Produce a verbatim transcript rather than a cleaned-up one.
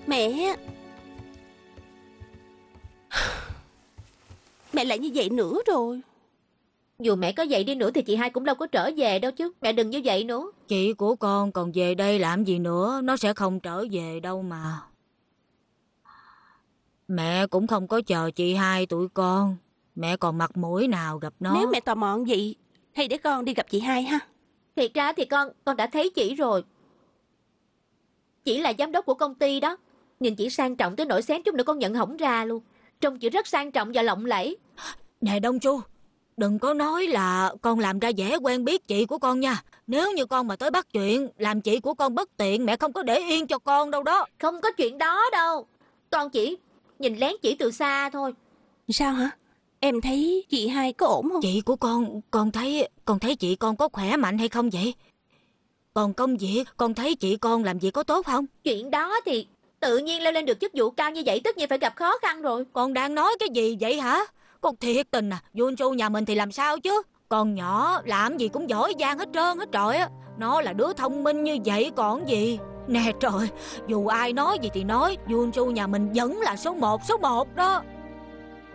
Mẹ. Mẹ lại như vậy nữa rồi. Dù mẹ có vậy đi nữa thì chị hai cũng đâu có trở về đâu chứ. Mẹ đừng như vậy nữa. Chị của con còn về đây làm gì nữa, nó sẽ không trở về đâu mà. Mẹ cũng không có chờ chị hai tụi con. Mẹ còn mặt mũi nào gặp nó. Nếu mẹ tò mò vậy thì để con đi gặp chị hai ha. Thiệt ra thì con con đã thấy chị rồi. Chị là giám đốc của công ty đó. Nhìn chị sang trọng tới nỗi xém chút nữa con nhận hổng ra luôn. Trông chị rất sang trọng và lộng lẫy. Nè Đông Chu, đừng có nói là con làm ra vẻ quen biết chị của con nha. Nếu như con mà tới bắt chuyện làm chị của con bất tiện, mẹ không có để yên cho con đâu đó. Không có chuyện đó đâu. Con chỉ nhìn lén chị từ xa thôi. Sao hả? Em thấy chị hai có ổn không? Chị của con, con thấy con thấy chị con có khỏe mạnh hay không vậy? Còn công việc, con thấy chị con làm việc có tốt không? Chuyện đó thì tự nhiên leo lên được chức vụ cao như vậy tất nhiên phải gặp khó khăn rồi. Con đang nói cái gì vậy hả? Con thiệt tình à, Junju nhà mình thì làm sao chứ? Con nhỏ làm gì cũng giỏi giang hết trơn hết trọi á. Nó là đứa thông minh như vậy còn gì. Nè trời, dù ai nói gì thì nói, Junju nhà mình vẫn là số một, số một đó.